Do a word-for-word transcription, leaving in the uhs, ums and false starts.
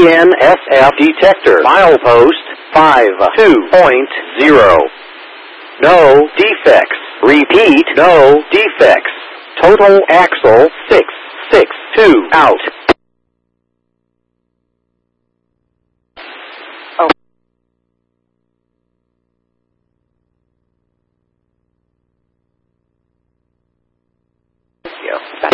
N S F detector. Milepost five two point zero. No defects. Repeat, no defects. Total axle six six two out. Oh. Yeah.